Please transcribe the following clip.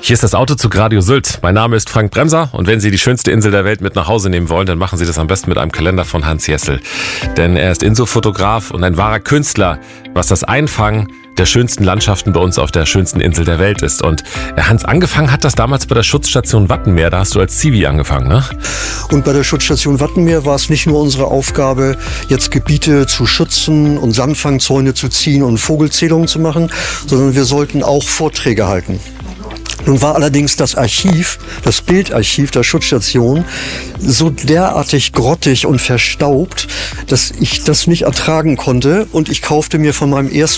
Hier ist das Autozug Radio Sylt. Mein Name ist Frank Bremser und wenn Sie die schönste Insel der Welt mit nach Hause nehmen wollen, dann machen Sie das am besten mit einem Kalender von Hans Jessel. Denn er ist Insofotograf und ein wahrer Künstler, was das Einfangen der schönsten Landschaften bei uns auf der schönsten Insel der Welt ist. Und Hans, angefangen hat das damals bei der Schutzstation Wattenmeer. Da hast du als Zivi angefangen, ne? Und bei der Schutzstation Wattenmeer war es nicht nur unsere Aufgabe, jetzt Gebiete zu schützen und Sandfangzäune zu ziehen und Vogelzählungen zu machen, sondern wir sollten auch Vorträge halten. Nun war allerdings das Archiv, das Bildarchiv der Schutzstation so derartig grottig und verstaubt, dass ich das nicht ertragen konnte und ich kaufte mir von meinem ersten